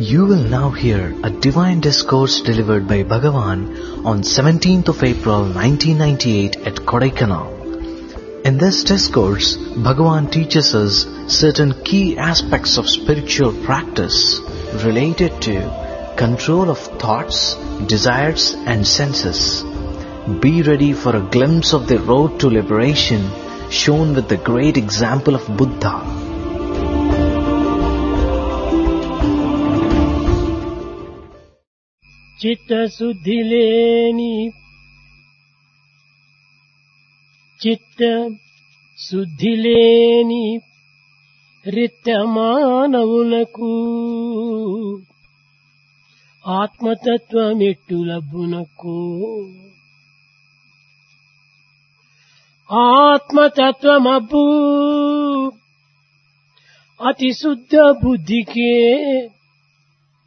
You will now hear a divine discourse delivered by Bhagavan on 17th of April 1998 at Kodaikanal. In this discourse, Bhagavan teaches us certain key aspects of spiritual practice related to control of thoughts, desires and senses. Be ready for a glimpse of the road to liberation shown with the great example of Buddha. చిత్త శుద్ధి లేని రిత్త మానవులకు ఆత్మతత్వమెట్టు లబ్బునకు. ఆత్మతత్వమబ్బు అతి శుద్ధ బుద్ధికే